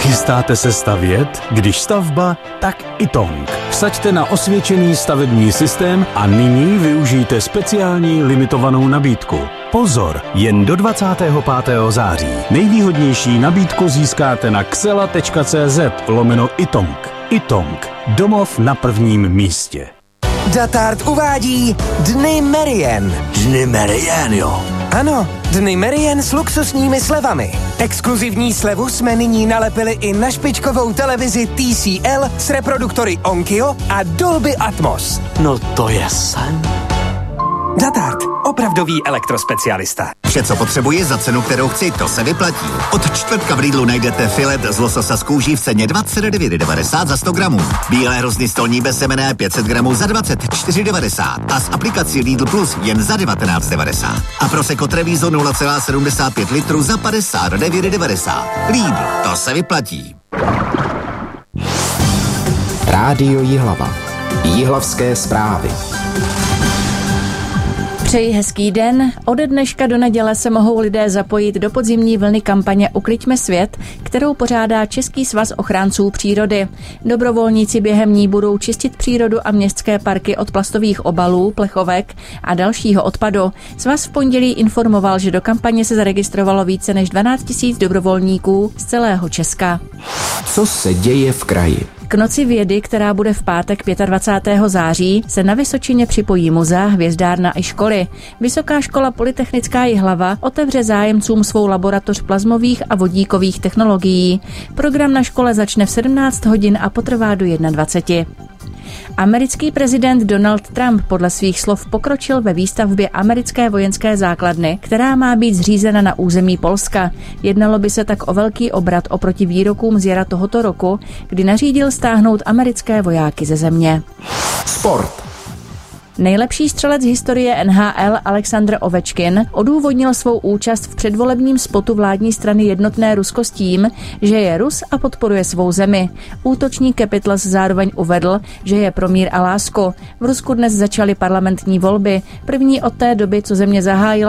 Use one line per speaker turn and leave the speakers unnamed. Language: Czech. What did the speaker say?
Chystáte se stavět? Když stavba, tak Itong. Vsaďte na osvědčený stavební systém a nyní využijte speciální limitovanou nabídku. Pozor, jen do 25. září. Nejvýhodnější nabídku získáte na xela.cz/Itong. Itong. Domov na prvním místě.
Datart uvádí Dny Merian.
Dny Merian, jo.
Ano, Dny Merian s luxusními slevami. Exkluzivní slevu jsme nyní nalepili i na špičkovou televizi TCL s reproduktory Onkyo a Dolby Atmos.
No to je sen.
Datart. Opravdový elektrospecialista.
Vše, co potřebuji za cenu, kterou chci, to se vyplatí. Od čtvrtka v Lidlu najdete filet z lososa z kůží v ceně 29,90 za 100 gramů. Bílé hrozny stolní bezsemenné 500 gramů za 24,90 a s aplikací Lidl Plus jen za 19,90. A Prosecco Treviso 0,75 litru za 59,90. Lidl, to se vyplatí.
Rádio Jihlava. Jihlavské zprávy.
Přeji hezký den. Ode dneška do neděle se mohou lidé zapojit do podzimní vlny kampaně Ukliďme svět, kterou pořádá Český svaz ochránců přírody. Dobrovolníci během ní budou čistit přírodu a městské parky od plastových obalů, plechovek a dalšího odpadu. Svaz v pondělí informoval, že do kampaně se zaregistrovalo více než 12 000 dobrovolníků z celého Česka.
Co se děje v kraji?
K Noci vědy, která bude v pátek 25. září, se na Vysočině připojí muzea, hvězdárna i školy. Vysoká škola Polytechnická Jihlava otevře zájemcům svou laboratoř plazmových a vodíkových technologií. Program na škole začne v 17 hodin a potrvá do 21. Americký prezident Donald Trump podle svých slov pokročil ve výstavbě americké vojenské základny, která má být zřízena na území Polska. Jednalo by se tak o velký obrat oproti výrokům z jara tohoto roku, kdy nařídil stáhnout americké vojáky ze země.
Sport.
Nejlepší střelec historie NHL Alexandr Ovečkin odůvodnil svou účast v předvolebním spotu vládní strany Jednotné Rusko s tím, že je Rus a podporuje svou zemi. Útočník Capitals zároveň uvedl, že je pro mír a lásku. V Rusku dnes začaly parlamentní volby, první od té doby, co země zahájila